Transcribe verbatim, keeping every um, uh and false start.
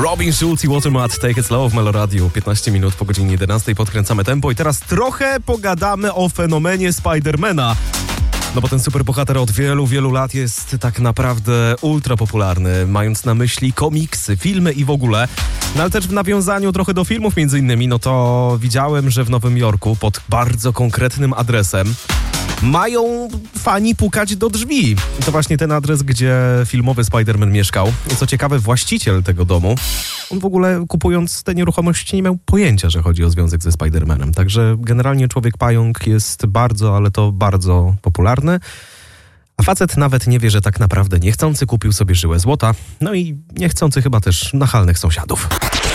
Robin Schulz i Watermat, Take It Slow w Meloradiu. piętnaście minut po godzinie jedenastej podkręcamy tempo i teraz trochę pogadamy o fenomenie Spidermana. No bo ten superbohater od wielu, wielu lat jest tak naprawdę ultra popularny, mając na myśli komiksy, filmy i w ogóle. No ale też w nawiązaniu trochę do filmów między innymi, no to widziałem, że w Nowym Jorku pod bardzo konkretnym adresem mają fani pukać do drzwi. I to właśnie ten adres, gdzie filmowy Spider-Man mieszkał. I co ciekawe, właściciel tego domu, on w ogóle kupując te nieruchomości nie miał pojęcia, że chodzi o związek ze Spider-Manem. Także generalnie Człowiek Pająk jest bardzo, ale to bardzo popularny. A facet nawet nie wie, że tak naprawdę niechcący kupił sobie żyłę złota. No i niechcący chyba też nachalnych sąsiadów.